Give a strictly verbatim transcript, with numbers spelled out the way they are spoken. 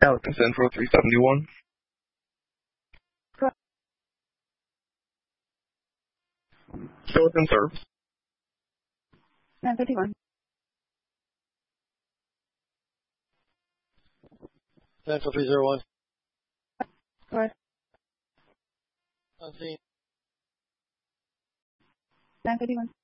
Pelican Central three seventy-one. Skeleton Service. nine fifty-one. Central three zero one. North. Unseen. nine fifty-one.